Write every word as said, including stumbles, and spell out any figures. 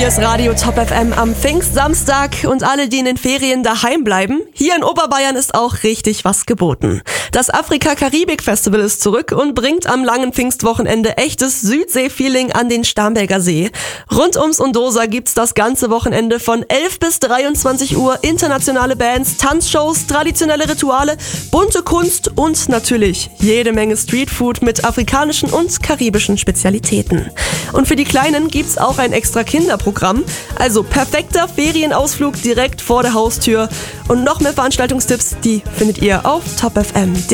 ist Radio Top F M am Pfingstsamstag und alle, die in den Ferien daheim bleiben, hier in Oberbayern ist auch richtig was geboten. Das Afrika-Karibik-Festival ist zurück und bringt am langen Pfingstwochenende echtes Südsee-Feeling an den Starnberger See. Rund ums Undosa gibt's das ganze Wochenende von elf bis dreiundzwanzig Uhr internationale Bands, Tanzshows, traditionelle Rituale, bunte Kunst und natürlich jede Menge Streetfood mit afrikanischen und karibischen Spezialitäten. Und für die Kleinen gibt's auch ein extra Kinderprogramm, also perfekter Ferienausflug direkt vor der Haustür. Und noch mehr Veranstaltungstipps, die findet ihr auf top f m punkt d e.